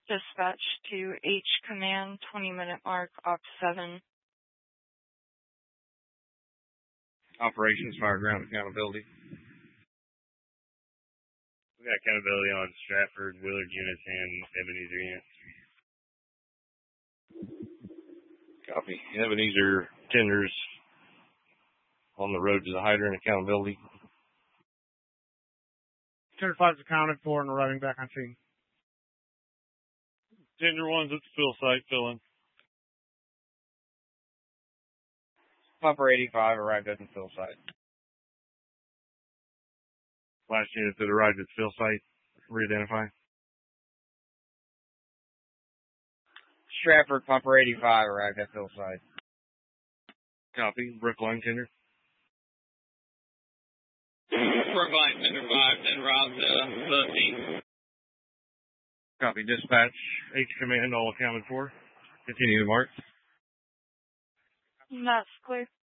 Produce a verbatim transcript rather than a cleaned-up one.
Dispatch to H Command, twenty minute mark, Op seven. Operations, fire ground accountability. We got accountability on Stratford, Willard units, and Ebenezer units. Copy. Ebenezer tenders on the road to the hydrant accountability. Tender five is accounted for and arriving back on scene. Tender one's at the fill site, filling. Pumper eighty-five arrived at the fill site. Last unit that arrived at the fill site, re-identify. Stratford, Pumper eighty-five arrived at fill site. Copy. Brookline tender. Brookline tender five, then route uh, thirteen. Copy. Dispatch, H Command, all accounted for. Continue to mark. That's clear.